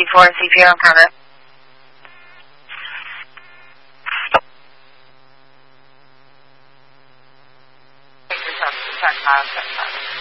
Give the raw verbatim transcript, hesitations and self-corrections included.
for and see if you don't count it. Check this out. Check, check, check, check.